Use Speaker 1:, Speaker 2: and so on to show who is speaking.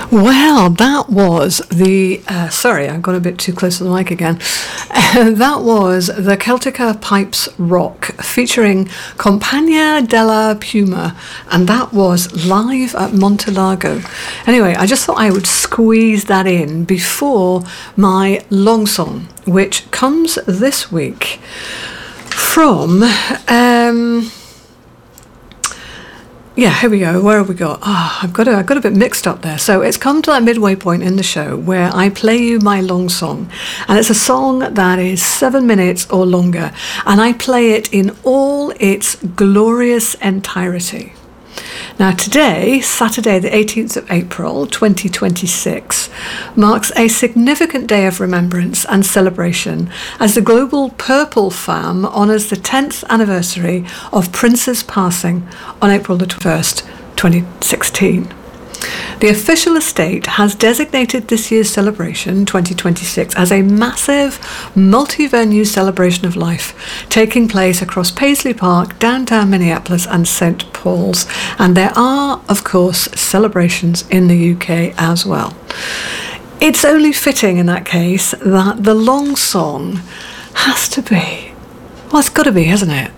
Speaker 1: Well, that was the, sorry, I got a bit too close to the mic again. That was the Celtica Pipes Rock featuring Compagnia della Puma, and that was live at Montelargo. Anyway, I just thought I would squeeze that in before my long song, which comes this week from... yeah, here we go. Where have we got? I got a bit mixed up there. So it's come to that midway point in the show where I play you my long song. And it's a song that is 7 minutes or longer. And I play it in all its glorious entirety. Now today, Saturday the 18th of April 2026, marks a significant day of remembrance and celebration as the Global Purple Fam honours the 10th anniversary of Prince's passing on April the 1st, 2016. The official estate has designated this year's celebration, 2026, as a massive, multi-venue celebration of life, taking place across Paisley Park, downtown Minneapolis and St. Paul's. And there are, of course, celebrations in the UK as well. It's only fitting in that case that the long song has to be, well, it's got to be, hasn't it?